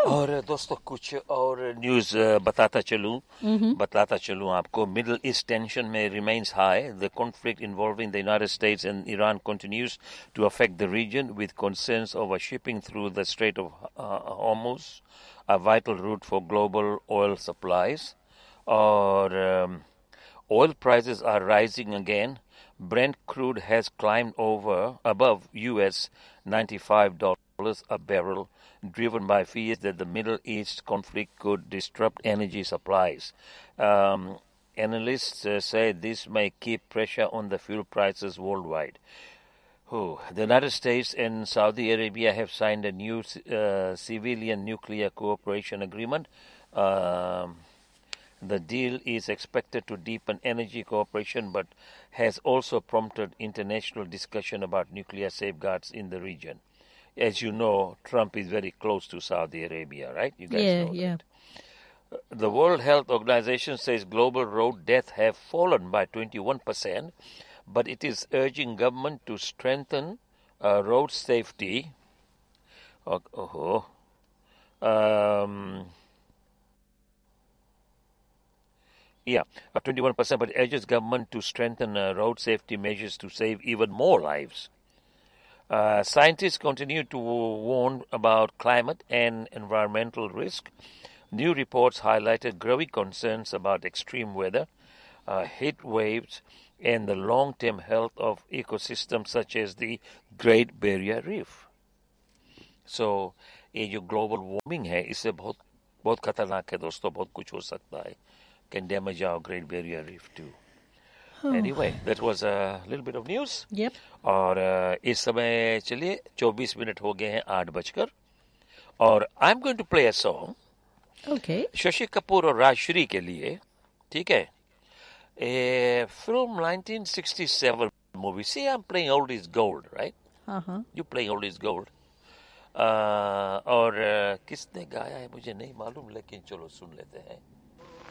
और दोस्तों कुछ और न्यूज बताता चलूं आपको. Middle East tension may remains high. The conflict involving the United States and Iran continues to affect the region, with concerns over shipping through the Strait of Hormuz, a vital route for global oil supplies. और oil prices are rising again. Brent crude has climbed above US $95 a barrel, driven by fears that the Middle East conflict could disrupt energy supplies. Analysts say this may keep pressure on the fuel prices worldwide. The United States and Saudi Arabia have signed a new civilian nuclear cooperation agreement. The deal is expected to deepen energy cooperation, but has also prompted international discussion about nuclear safeguards in the region. As you know, Trump is very close to Saudi Arabia, right? You guys know that. The World Health Organization says global road deaths have fallen by 21%, but it is urging government to strengthen road safety. 21%, but urges government to strengthen road safety measures to save even more lives. Scientists continue to warn about climate and environmental risk. New reports highlighted growing concerns about extreme weather, heat waves, and the long-term health of ecosystems such as the Great Barrier Reef. So, ये जो global warming है, इससे बहुत बहुत खतरनाक है दोस्तों, बहुत कुछ हो सकता है. Can damage our Great Barrier Reef too. Anyway, that was a little bit of news. Yep. और इस समय चलिए 24 मिनट हो गए हैं 8 बजकर और I'm going to play a song. Okay. Shashi Kapoor और राजश्री के लिए, ठीक है? A film 1967 movie. See, I'm playing old is gold, right? You playing old is gold. और किसने गाया है मुझे नहीं मालूम, लेकिन चलो सुन लेते हैं.